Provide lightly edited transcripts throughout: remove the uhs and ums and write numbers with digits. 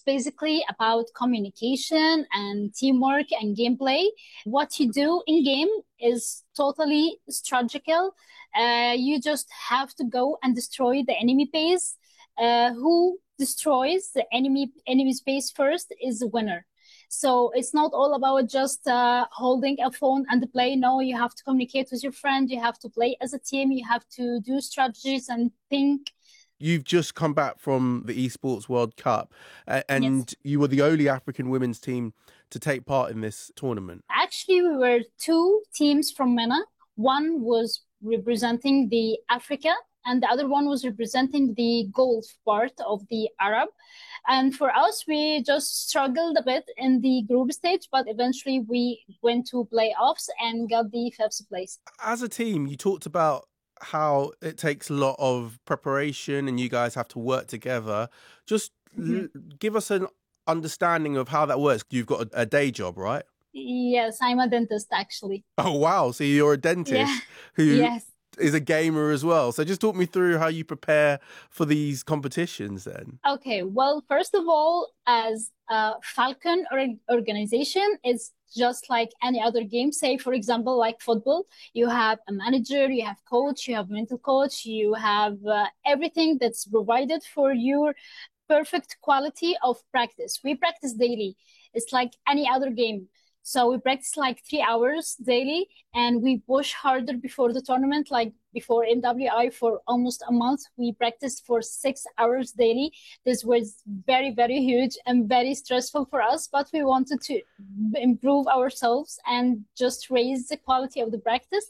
basically about communication and teamwork and gameplay. What you do in game is totally strategical. You just have to go and destroy the enemy base. Who destroys the enemy base first is the winner. So it's not all about just holding a phone and play. No, you have to communicate with your friend. You have to play as a team. You have to do strategies and think. You've just come back from the Esports World Cup, Yes. and you were the only African women's team to take part in this tournament. Actually, we were two teams from MENA. One was representing the Africa, and the other one was representing the Gulf part of the Arab. And for us, we just struggled a bit in the group stage, but eventually we went to playoffs and got the fifth place. As a team, you talked about how it takes a lot of preparation and you guys have to work together. Just give us an understanding of how that works. You've got a day job, right? Yes, I'm a dentist actually. Oh, wow. So you're a dentist who Yes. is a gamer as well. So just talk me through how you prepare for these competitions then. Okay, well, first of all, as a Falcon organization, it's just like any other game. Say, for example, like football, you have a manager, you have coach, you have mental coach, you have everything that's provided for your perfect quality of practice. We practice daily. It's like any other game. So we practice like 3 hours daily and we push harder before the tournament, like before MWI for almost a month. We practiced for 6 hours daily. This was very, very huge and very stressful for us, but we wanted to improve ourselves and just raise the quality of the practice.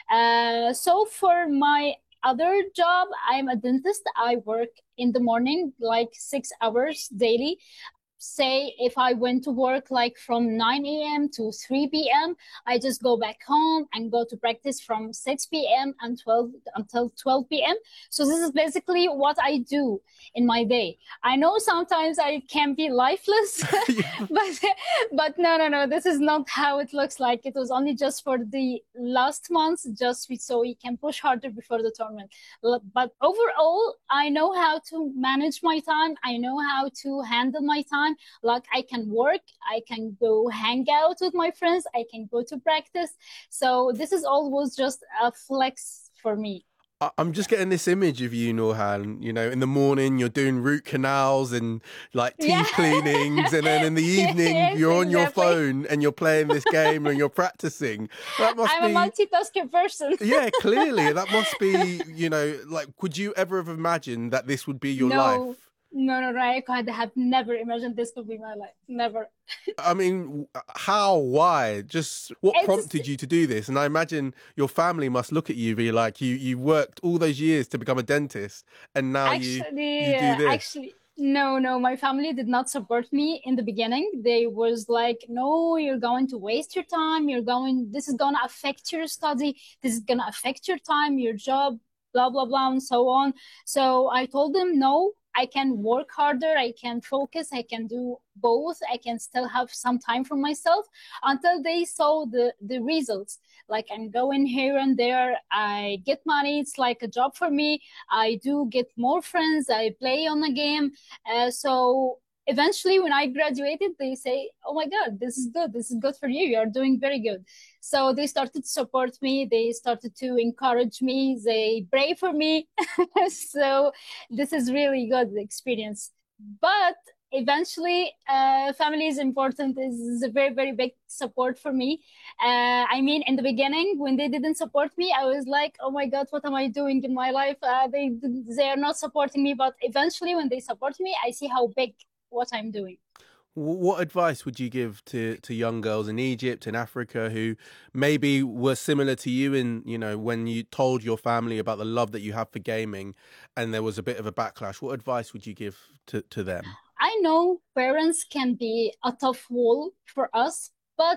So for my other job, I'm a dentist. I work in the morning, like 6 hours daily. Say if I went to work like from 9 a.m. to 3 p.m., I just go back home and go to practice from 6 p.m. and 12 until 12 p.m. So this is basically what I do in my day. I know sometimes I can be lifeless, but no, this is not how it looks like. It was only just for the last months, just so we can push harder before the tournament. But overall, I know how to manage my time. I know how to handle my time. Like I can work, I can go hang out with my friends, I can go to practice. So this is always just a flex for me. I'm just getting this image of you, Nurhan, you know, in the morning you're doing root canals and like teeth cleanings, and then in the evening Yes, you're on your exactly. phone and you're playing this game and you're practicing. That must I'm a multitasking person. Yeah, clearly. That must be, you know, like, could you ever have imagined that this would be your No, life? no, I could have never imagined this could be my life. Never. I mean, how, why? Just what It's prompted you to do this? And I imagine your family must look at you and be like, you worked all those years to become a dentist and now you do this. actually, no, my family did not support me in the beginning. They was like, no, you're going to waste your time. This is going to affect your study. This is going to affect your time, your job, blah, blah, blah, and so on. So I told them, no, I can work harder. I can focus. I can do both. I can still have some time for myself until they saw the results. Like I'm going here and there. I get money. It's like a job for me. I do get more friends. I play on the game. So eventually, when I graduated, they say, "Oh my God, this is good. This is good for you. You are doing very good." So they started to support me. They started to encourage me. They pray for me. So this is really good experience. But eventually, family is important. Is a very, very big support for me. I mean, in the beginning, when they didn't support me, I was like, "Oh my God, what am I doing in my life?" They are not supporting me. But eventually, when they support me, I see how big what I'm doing. What advice would you give to young girls in Egypt and Africa who maybe were similar to you in, you know, when you told your family about the love that you have for gaming and there was a bit of a backlash? What advice would you give to them? I know parents can be a tough wall for us, but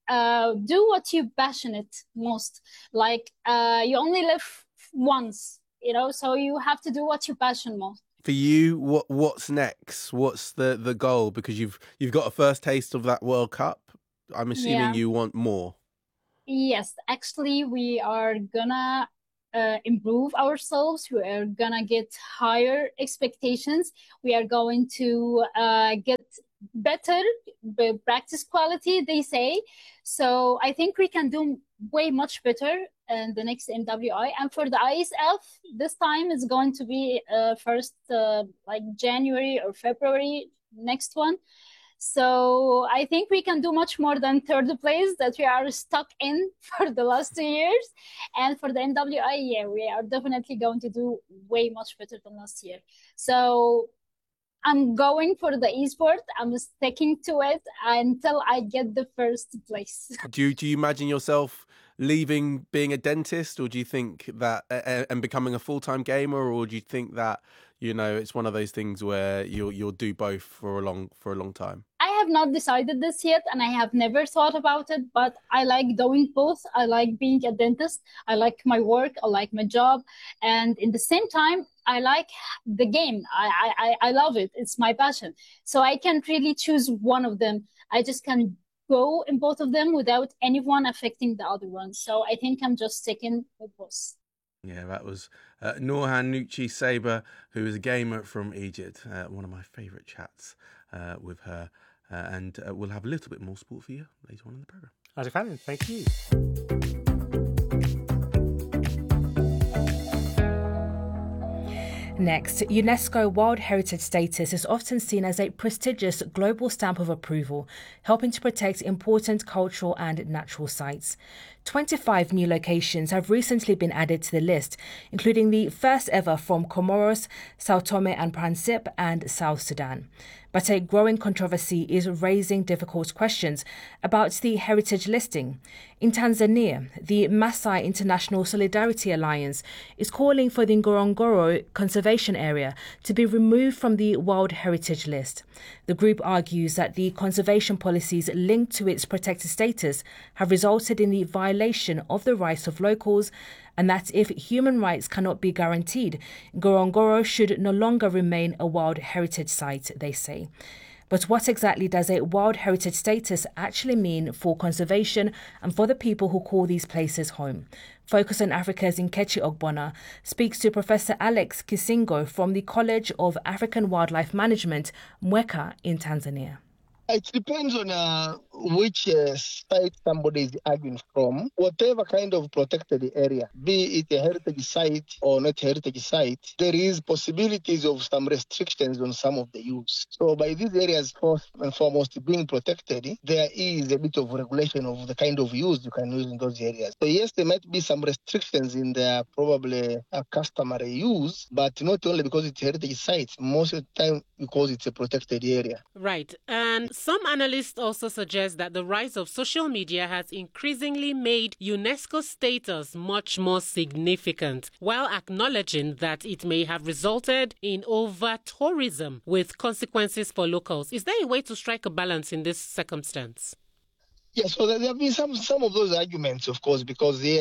do what you passionate most. Like you only live once, you know, so you have to do what you passion most. For you, what's next? What's the goal? Because you've got a first taste of that World Cup. I'm assuming Yeah. you want more. Yes, actually, we are gonna improve ourselves. We are gonna get higher expectations. We are going to get better practice quality, they say. So I think we can do way much better in the next MWI. And for the ISF, this time is going to be first like January or February, next one. So I think we can do much more than third place that we are stuck in for the last 2 years. And for the MWI, yeah, we are definitely going to do way much better than last year. So I'm going for the esport. I'm sticking to it until I get the first place. Do you imagine yourself leaving being a dentist, or do you think that and becoming a full-time gamer, or do you think that, you know, it's one of those things where you'll do both for a long time? I have not decided this yet, and I have never thought about it, but I like doing both. I like being a dentist. I like my work. I like my job. And in the same time, I like the game. I love it. It's my passion. So I can't really choose one of them. I just can go in both of them without anyone affecting the other one. So I think I'm just sticking with both. Yeah, that was Nourhan Nucci Saber, who is a gamer from Egypt. One of my favourite chats with her. And we'll have a little bit more sport for you later on in the programme. Isaac Fallon, thank you. Next, UNESCO World Heritage status is often seen as a prestigious global stamp of approval, helping to protect important cultural and natural sites. 25 new locations have recently been added to the list, including the first ever from Comoros, Sao Tome and Principe, and South Sudan. But a growing controversy is raising difficult questions about the heritage listing. In Tanzania, the Maasai International Solidarity Alliance is calling for the Ngorongoro Conservation Area to be removed from the World Heritage List. The group argues that the conservation policies linked to its protected status have resulted in the violation of the rights of locals, and that if human rights cannot be guaranteed, Ngorongoro should no longer remain a World Heritage Site, they say. But what exactly does a World Heritage status actually mean for conservation and for the people who call these places home? Focus on Africa's Nkechi Ogbonna speaks to Professor Alex Kisingo from the College of African Wildlife Management, Mweka, in Tanzania. It depends on which site somebody is arguing from. Whatever kind of protected area, be it a heritage site or not heritage site, there is possibilities of some restrictions on some of the use. So by these areas, first and foremost, being protected, there is a bit of regulation of the kind of use you can use in those areas. So yes, there might be some restrictions in their probably customary use, but not only because it's a heritage site, most of the time because it's a protected area. Right. And some analysts also suggest that the rise of social media has increasingly made UNESCO status much more significant, while acknowledging that it may have resulted in over-tourism with consequences for locals. Is there a way to strike a balance in this circumstance? Yes, so there have been some of those arguments, of course, because